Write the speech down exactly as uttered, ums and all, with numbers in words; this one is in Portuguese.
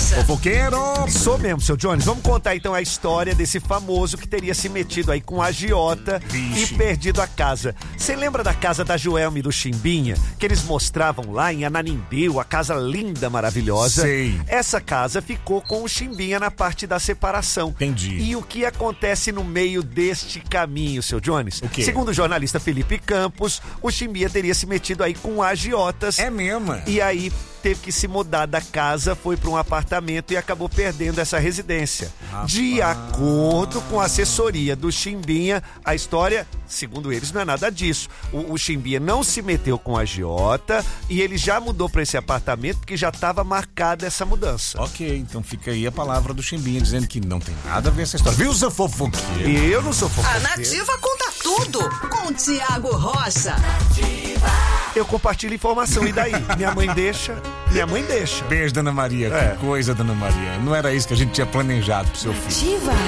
Rocha. Fofoqueiro. Sou mesmo, seu Jones. Vamos contar então a história desse famoso que teria se metido aí com a agiota Vixe. e perdido a casa. Você lembra da casa da Joelma e do Chimbinha? Que eles mostravam lá em Ananindeua, a casa linda, maravilhosa. Sei. Essa casa ficou com o Chimbinha na parte da separação. Entendi. E o que acontece no meio deste caminho, seu Jones? O quê? Segundo o jornalista Felipe Campos, o Chimbinha teria se metido aí com agiotas. É mesmo? E aí teve que se mudar da casa, foi para um apartamento e acabou perdendo essa residência. Rapaz. De acordo com a assessoria do Chimbinha, a história, segundo eles, não é nada disso. O, o Chimbinha não se meteu com a agiota e ele já mudou para esse apartamento porque já estava marcada essa mudança. Ok, então fica aí a palavra do Chimbinha dizendo que não tem nada a ver essa história. Viu, seu fofoqueiro? E eu não sou A fofoqueiro. Nativa conta tudo com Tiago Rocha. Eu compartilho informação e daí? Minha mãe deixa, minha mãe deixa. Beijo, Dona Maria. É. Que coisa, Dona Maria. Não era isso que a gente tinha planejado pro seu filho. Nativa.